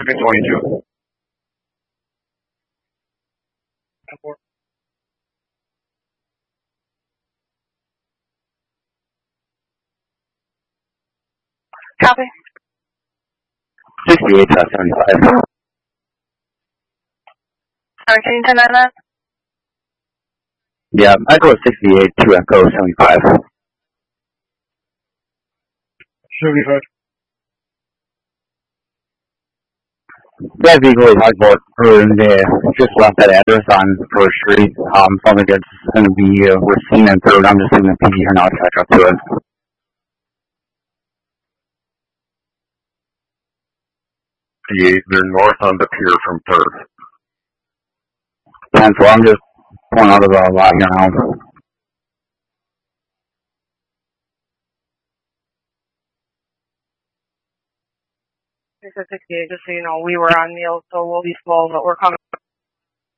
Pacific 22. Copy. 68 to 75. Sorry, can you turn that? Yeah, Echo 68 to Echo 75. 75. That vehicle we talked about earlier in the day just left that address on First Street. Sounds like it's going to be Racine and Third. I'm just leaving the PD here now to catch up to it. They're north on the pier from Third. And so I'm just pulling out of the lot here now. This is 68, just so you know, we were on meals, so we'll be slow, but we're coming.